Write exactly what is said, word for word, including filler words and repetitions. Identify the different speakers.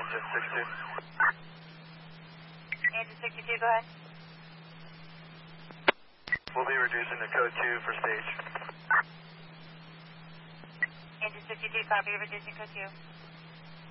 Speaker 1: engine sixty-two.
Speaker 2: Engine sixty-two, go ahead.
Speaker 1: We'll be reducing to code two for stage.
Speaker 2: Engine sixty-two, copy, reducing code two.